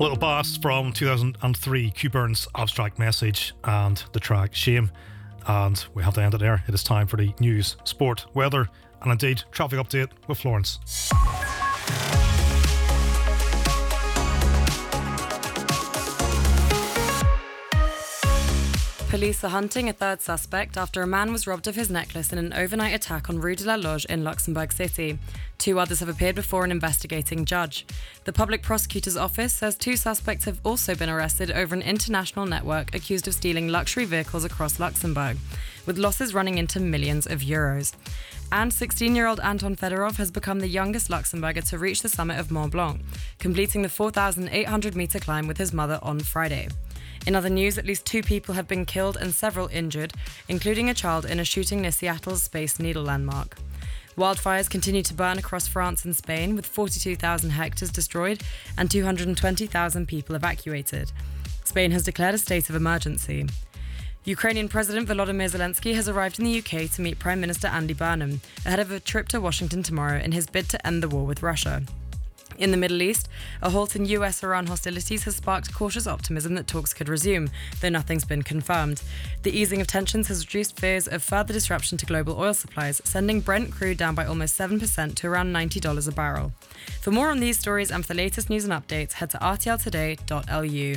little blast from 2003, Q Burns' Abstract Message and the track Shame. And we have to end it there. It is time for the news, sport, weather, and indeed traffic update with Florence. Police are hunting a third suspect after a man was robbed of his necklace in an overnight attack on Rue de la Loge in Luxembourg City. 2 others have appeared before an investigating judge. The public prosecutor's office says 2 suspects have also been arrested over an international network accused of stealing luxury vehicles across Luxembourg, with losses running into millions of euros. And 16-year-old Anton Fedorov has become the youngest Luxembourger to reach the summit of Mont Blanc, completing the 4,800-metre climb with his mother on Friday. In other news, at least 2 people have been killed and several injured, including a child in a shooting near Seattle's Space Needle landmark. Wildfires continue to burn across France and Spain, with 42,000 hectares destroyed and 220,000 people evacuated. Spain has declared a state of emergency. Ukrainian President Volodymyr Zelensky has arrived in the UK to meet Prime Minister Andy Burnham ahead of a trip to Washington tomorrow in his bid to end the war with Russia. In the Middle East, a halt in US-Iran hostilities has sparked cautious optimism that talks could resume, though nothing's been confirmed. The easing of tensions has reduced fears of further disruption to global oil supplies, sending Brent crude down by almost 7% to around $90 a barrel. For more on these stories and for the latest news and updates, head to rtltoday.lu.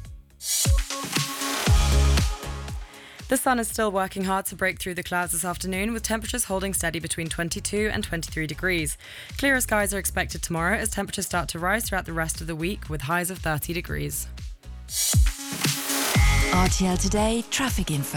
The sun is still working hard to break through the clouds this afternoon, with temperatures holding steady between 22 and 23 degrees. Clearer skies are expected tomorrow as temperatures start to rise throughout the rest of the week, with highs of 30 degrees. RTL Today traffic info.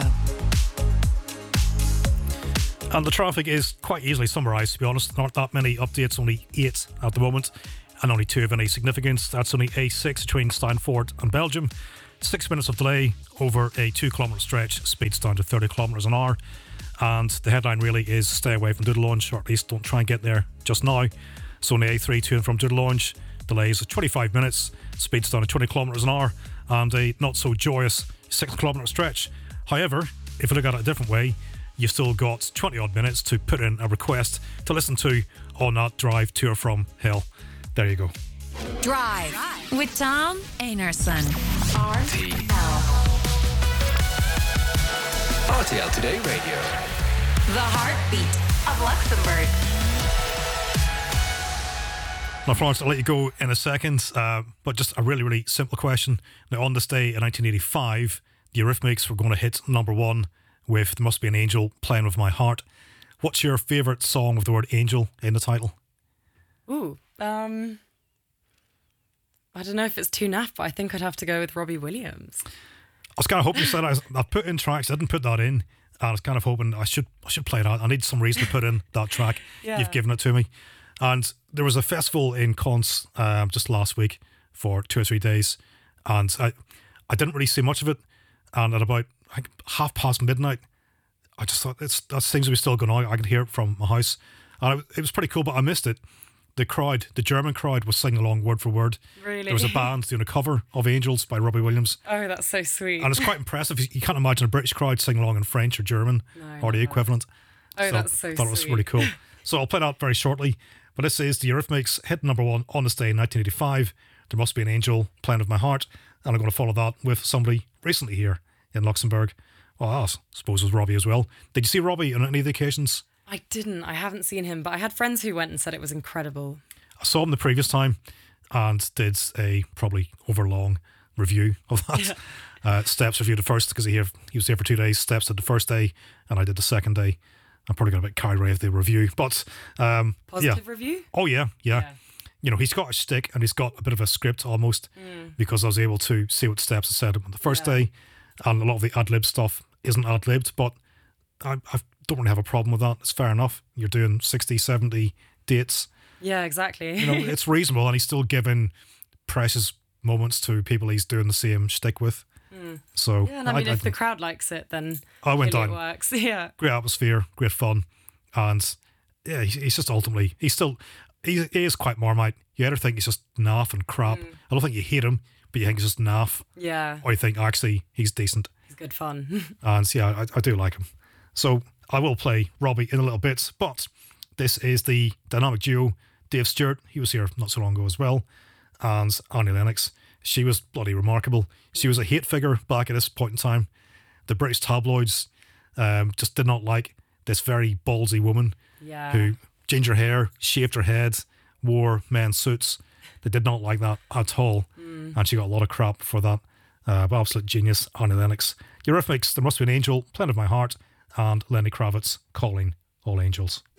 And the traffic is quite easily summarised, to be honest. Not that many updates, only 8 at the moment, and only 2 of any significance. That's only A6 between Steinfort and Belgium. 6 minutes of delay over a 2-kilometre stretch, speeds down to 30 kilometres an hour. And the headline really is stay away from Dudelange, or at least don't try and get there just now. So on the A3 to and from Dudelange, delays of 25 minutes, speeds down to 20 kilometres an hour, and a not so joyous 6-kilometre stretch. However, if you look at it a different way, you've still got 20 odd minutes to put in a request to listen to on that drive to or from hell. There you go. Drive with Tom Einarson. RTL Today Radio. The heartbeat of Luxembourg. Now, Florence, I'll let you go in a second, but just a really, really simple question. Now, on this day in 1985, the Eurythmics were going to hit number 1 with There Must Be an Angel Playing With My Heart. What's your favourite song with the word angel in the title? I don't know if it's too naff, but I think I'd have to go with Robbie Williams. I was kind of hoping you said I put in tracks. I didn't put that in. And I was kind of hoping I should play that. I need some reason to put in that track. Yeah. You've given it to me. And there was a festival in Cons just last week for 2 or 3 days. And I didn't really see much of it. And at about midnight, I just thought, that seems to be still going on. I could hear it from my house. And it was pretty cool, but I missed it. The crowd, the German crowd, was singing along word for word. Really? There was a band doing a cover of Angels by Robbie Williams. Oh, that's so sweet. And it's quite impressive. You can't imagine a British crowd singing along in French or German or the equivalent. Oh, that's so I thought sweet. it was really cool. So I'll play that very shortly. But this is the Eurythmics hit number 1 on this day in 1985. There Must Be an Angel Playing With My Heart. And I'm going to follow that with somebody recently here in Luxembourg. Well, I suppose it was Robbie as well. Did you see Robbie on any of the occasions? I didn't. I haven't seen him, but I had friends who went and said it was incredible. I saw him the previous time and did a probably overlong review of that. Yeah. Steps reviewed the first because he was there for 2 days. Steps did the first day and I did the second day. I'm probably got a bit carried away with the review, but positive review? Oh yeah. You know, he's got a shtick and he's got a bit of a script almost because I was able to see what Steps had said on the first day, and a lot of the ad-lib stuff isn't ad-libbed, but I don't really have a problem with that. It's fair enough. You're doing 60, 70 dates. Yeah, exactly. You know, it's reasonable, and he's still giving precious moments to people he's doing the same shtick with. So yeah, and I mean, if the crowd likes it, then I went down. It works. Yeah, great atmosphere, great fun, and yeah, he's just ultimately he is quite Marmite. You either think he's just naff and crap. I don't think you hate him, but you think he's just naff. Yeah. Or you think actually he's decent. He's good fun. And yeah, I do like him. So I will play Robbie in a little bit, but this is the dynamic duo. Dave Stewart, he was here not so long ago as well, and Annie Lennox. She was bloody remarkable. She was a hate figure back at this point in time. The British tabloids just did not like this very ballsy woman who ginger hair, shaved her head, wore men's suits. They did not like that at all. And she got a lot of crap for that. But absolute genius, Annie Lennox. Eurythmics, There Must Be an Angel, Planet of My Heart, and Lenny Kravitz, Calling All Angels.